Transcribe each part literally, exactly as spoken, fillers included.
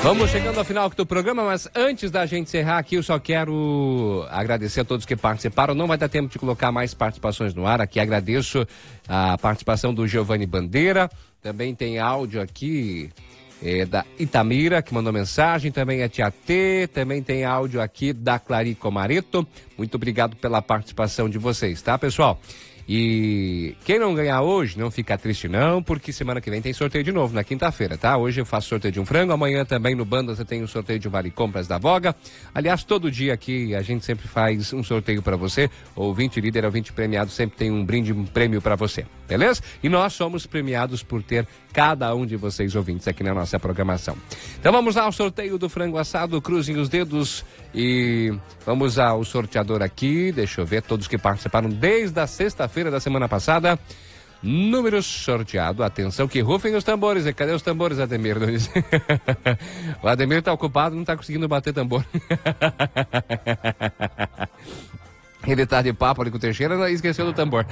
Vamos chegando ao final do programa, mas antes da gente encerrar aqui, eu só quero agradecer a todos que participaram. Não vai dar tempo de colocar mais participações no ar. Aqui agradeço a participação do Giovanni Bandeira. Também tem áudio aqui é, da Itamira, que mandou mensagem. Também a Tia T. Também tem áudio aqui da Clari Comareto. Muito obrigado pela participação de vocês, tá, pessoal? E quem não ganhar hoje, não fica triste não, porque semana que vem tem sorteio de novo, na quinta-feira, tá? Hoje eu faço sorteio de um frango, amanhã também no Banda você tem um sorteio de um Vale Compras da Voga. Aliás, todo dia aqui a gente sempre faz um sorteio para você, ouvinte líder, ouvinte premiado, sempre tem um brinde, um prêmio para você, beleza? E nós somos premiados por ter cada um de vocês ouvintes aqui na nossa programação. Então vamos lá ao sorteio do frango assado, cruzem os dedos e vamos ao sorteador aqui, deixa eu ver, todos que participaram desde a sexta-feira da semana passada, número sorteado, atenção que rufem os tambores. E cadê os tambores, Ademir? O Ademir tá ocupado, não tá conseguindo bater tambor. Ele tá de papo ali com o Teixeira, não esqueceu do tambor.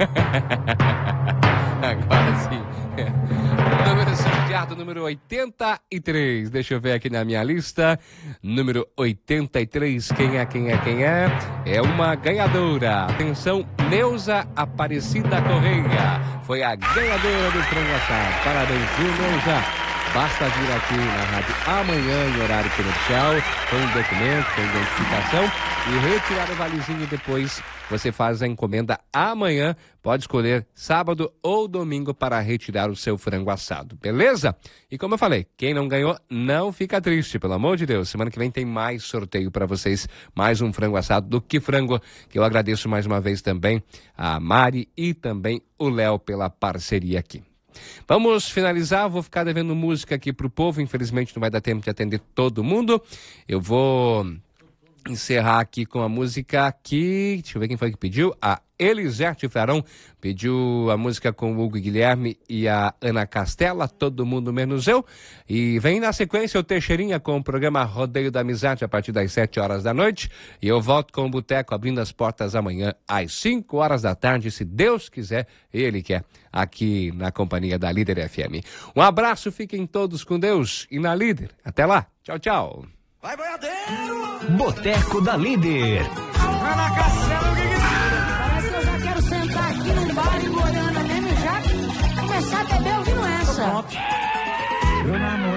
Agora sim. Número sorteado, número oitenta e três. Deixa eu ver aqui na minha lista. Número oitenta e três. Quem é, quem é, quem é? É uma ganhadora. Atenção, Neuza Aparecida Correia. Foi a ganhadora do frango assado. Parabéns, viu, Neuza? Basta vir aqui na rádio amanhã em horário comercial, com um documento, com identificação e retirar o valezinho e depois você faz a encomenda amanhã. Pode escolher sábado ou domingo para retirar o seu frango assado, beleza? E como eu falei, quem não ganhou não fica triste, pelo amor de Deus. Semana que vem tem mais sorteio para vocês, mais um frango assado do Que Frango, que eu agradeço mais uma vez também a Mari e também o Léo pela parceria aqui. Vamos finalizar, vou ficar devendo música aqui pro povo, infelizmente não vai dar tempo de atender todo mundo. Eu vou encerrar aqui com a música aqui, deixa eu ver quem foi que pediu, a Elisete Farão pediu a música com o Hugo Guilherme e a Ana Castela, Todo Mundo Menos Eu, e vem na sequência o Teixeirinha com o programa Rodeio da Amizade a partir das sete horas da noite, e eu volto com o Boteco abrindo as portas amanhã às cinco horas da tarde, se Deus quiser, Ele quer, aqui na companhia da Líder F M. Um abraço, fiquem todos com Deus e na Líder. Até lá, tchau, tchau. Vai, boiadeiro! Boteco da Líder. Ana Castela, o que que... Parece que eu já quero sentar aqui num bar em Goiânia mesmo e já começar a beber ouvindo essa. Meu namorado.